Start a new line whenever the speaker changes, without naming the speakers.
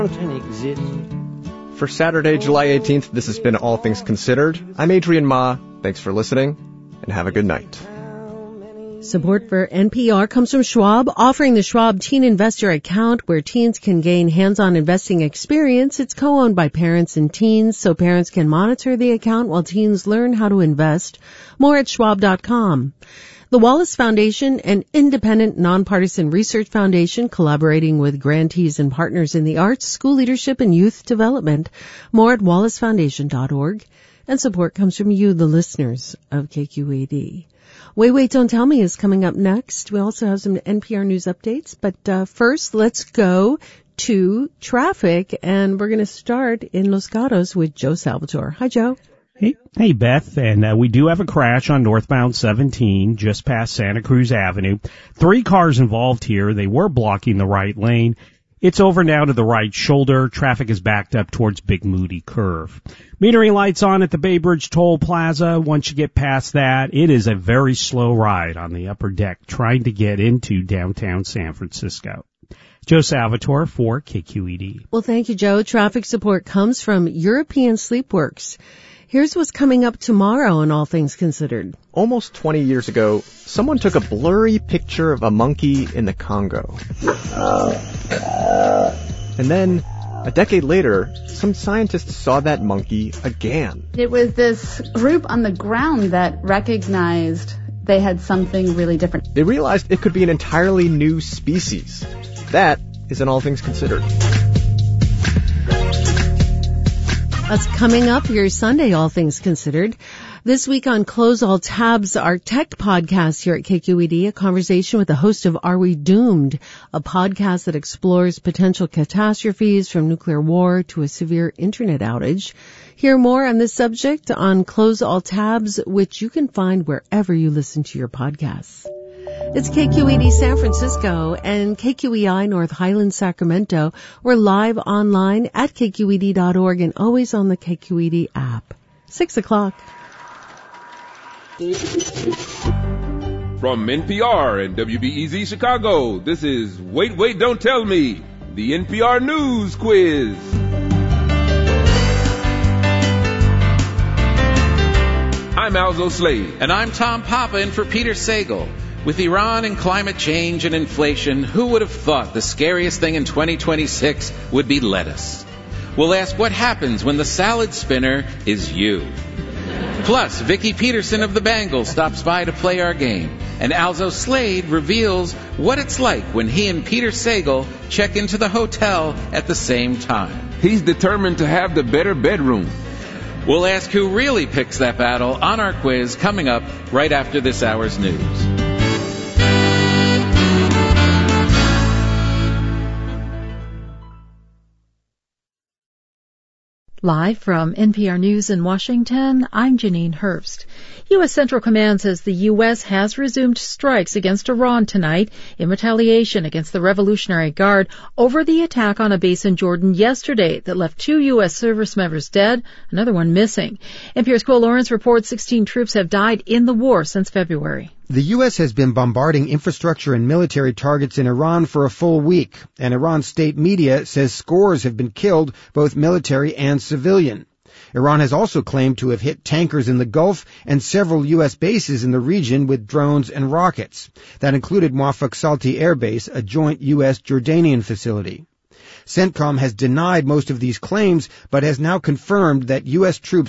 For Saturday, July 18th, this has been All Things Considered. I'm Adrian Ma. Thanks for listening, and have a good night.
Support for NPR comes from Schwab, offering the Schwab Teen Investor account where teens can gain hands-on investing experience. It's co-owned by parents and teens, so parents can monitor the account while teens learn how to invest. More at schwab.com. The Wallace Foundation, an independent, nonpartisan research foundation collaborating with grantees and partners in the arts, school leadership, and youth development. More at wallacefoundation.org. And support comes from you, the listeners of KQED. Wait, Don't Tell Me is coming up next. We also have some NPR news updates. But first, let's go to traffic. And we're going to start in Los Gatos with Joe Salvatore. Hi, Joe.
Hey, Beth, and we do have a crash on northbound 17 just past Santa Cruz Avenue. 3 cars involved here. They were blocking the right lane. It's over now to the right shoulder. Traffic is backed up towards Big Moody Curve. Metering lights on at the Bay Bridge Toll Plaza. Once you get past that, it is a very slow ride on the upper deck trying to get into downtown San Francisco. Joe Salvatore for KQED.
Well, thank you, Joe. Traffic support comes from European Sleepworks. Here's what's coming up tomorrow in All Things Considered.
Almost 20 years ago, someone took a blurry picture of a monkey in the Congo. And then, a decade later, some scientists saw that monkey again.
It was this group on the ground that recognized they had something really different.
They realized it could be an entirely new species. That is in All Things Considered.
That's coming up your Sunday, All Things Considered. This week on Close All Tabs, our tech podcast here at KQED, a conversation with the host of Are We Doomed, a podcast that explores potential catastrophes from nuclear war to a severe internet outage. Hear more on this subject on Close All Tabs, which you can find wherever you listen to your podcasts. It's KQED San Francisco and KQEI North Highlands Sacramento. We're live online at kqed.org and always on the KQED app. 6 o'clock.
From NPR and WBEZ Chicago, this is Wait, Don't Tell Me, the NPR News Quiz. I'm Alzo Slade.
And I'm Tom Papa in for Peter Sagal. With Iran and climate change and inflation, who would have thought the scariest thing in 2026 would be lettuce? We'll ask what happens when the salad spinner is you. Plus, Vicki Peterson of the Bangles stops by to play our game. And Alzo Slade reveals what it's like when he and Peter Sagal check into the hotel at the same time.
He's determined to have the better bedroom.
We'll ask who really picks that battle on our quiz coming up right after this hour's news.
Live from NPR News in Washington, I'm Janine Herbst. U.S. Central Command says the U.S. has resumed strikes against Iran tonight in retaliation against the Revolutionary Guard over the attack on a base in Jordan yesterday that left 2 U.S. service members dead, another one missing. NPR's Quill Lawrence reports 16 troops have died in the war since February.
The U.S. has been bombarding infrastructure and military targets in Iran for a full week, and Iran's state media says scores have been killed, both military and civilian. Iran has also claimed to have hit tankers in the Gulf and several U.S. bases in the region with drones and rockets. That included Muaffaq Salti Air Base, a joint U.S.-Jordanian facility. CENTCOM has denied most of these claims, but has now confirmed that U.S. troops